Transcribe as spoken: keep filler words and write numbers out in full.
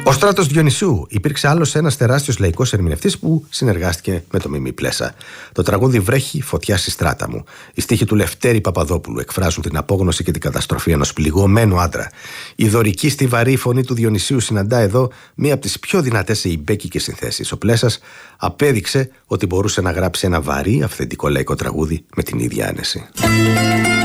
Ο Στράτος Διονυσίου υπήρξε άλλος ένας τεράστιος λαϊκός ερμηνευτής που συνεργάστηκε με το Μίμη Πλέσα. Το τραγούδι «Βρέχει φωτιά στη στράτα μου». Οι στίχοι του Λευτέρη Παπαδόπουλου εκφράζουν την απόγνωση και την καταστροφή ενός πληγωμένου άντρα. Η δωρική στιβαρή φωνή του Διονυσίου συναντά εδώ μία από τις πιο δυνατές ιμπέκικες συνθέσεις. Ο Πλέσας απέδειξε ότι μπορούσε να γράψει ένα βαρύ, αυθεντικό λαϊκό τραγούδι με την ίδια άνεση.